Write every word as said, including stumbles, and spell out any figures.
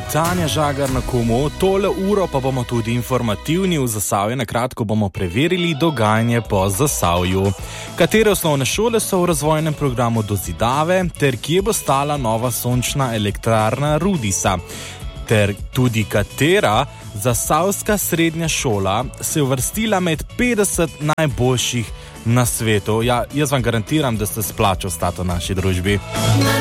Tanja Žagar na Komu, tole uro pa bomo tudi informativni v Zasavju. Na kratko bomo preverili dogajanje po Zasavju. Katere osnovne šole so v razvojnem programu dozidave, ter kje bo stala nova sončna elektrarna Rudisa. Ter tudi katera zasavska srednja šola se je uvrstila med petdeset najboljših na svetu. Ja, jaz vam garantiram, da ste splačal stati v naši družbi.